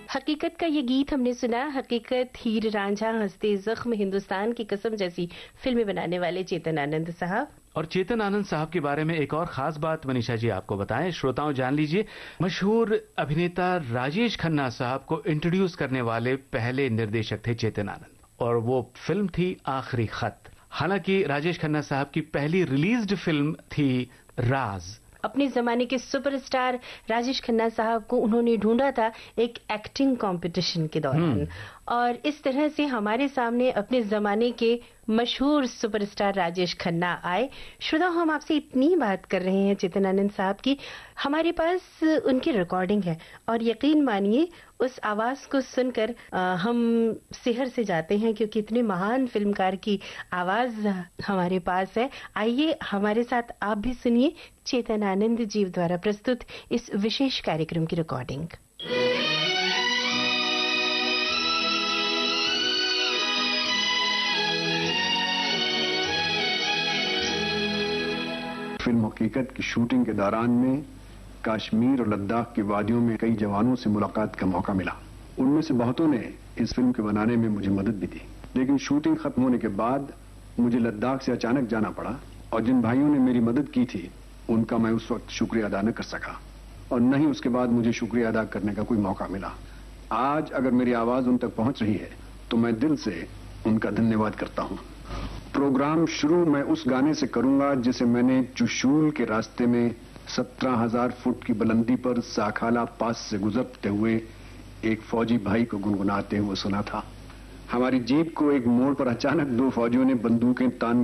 हकीकत का ये गीत हमने सुना। हकीकत, हीर रांझा, हंसते जख्म, हिंदुस्तान की कसम जैसी फिल्में बनाने वाले चेतन आनंद साहब। और चेतन आनंद साहब के बारे में एक और खास बात मनीषा जी आपको बताएं, श्रोताओं जान लीजिए, मशहूर अभिनेता राजेश खन्ना साहब को इंट्रोड्यूस करने वाले पहले निर्देशक थे चेतन आनंद, और वो फिल्म थी आखिरी खत। हालांकि राजेश खन्ना साहब की पहली रिलीज्ड फिल्म थी राज। अपने जमाने के सुपरस्टार राजेश खन्ना साहब को उन्होंने ढूंढा था एक एक्टिंग कंपटीशन के दौरान, और इस तरह से हमारे सामने अपने जमाने के मशहूर सुपरस्टार राजेश खन्ना आए। श्रोता, हम आपसे इतनी बात कर रहे हैं चेतन आनंद साहब की, हमारे पास उनकी रिकॉर्डिंग है, और यकीन मानिए उस आवाज को सुनकर हम सिहर से जाते हैं, क्योंकि इतने महान फिल्मकार की आवाज हमारे पास है। आइए हमारे साथ आप भी सुनिए चेतन आनंद जी द्वारा प्रस्तुत इस विशेष कार्यक्रम की रिकॉर्डिंग। फिल्म हकीकत की शूटिंग के दौरान में कश्मीर और लद्दाख की वादियों में कई जवानों से मुलाकात का मौका मिला। उनमें से बहुतों ने इस फिल्म के बनाने में मुझे मदद भी दी, लेकिन शूटिंग खत्म होने के बाद मुझे लद्दाख से अचानक जाना पड़ा, और जिन भाइयों ने मेरी मदद की थी उनका मैं उस वक्त शुक्रिया अदा न कर सका, और न ही उसके बाद मुझे शुक्रिया अदा करने का कोई मौका मिला। आज अगर मेरी आवाज उन तक पहुंच रही है तो मैं दिल से उनका धन्यवाद करता हूं। प्रोग्राम शुरू मैं उस गाने से करूंगा जिसे मैंने चुशूल के रास्ते में 17,000 फुट की बुलंदी पर साखाला पास से गुजरते हुए एक फौजी भाई को गुनगुनाते हुए सुना था। हमारी जीप को एक मोड़ पर अचानक दो फौजियों ने बंदूकें तान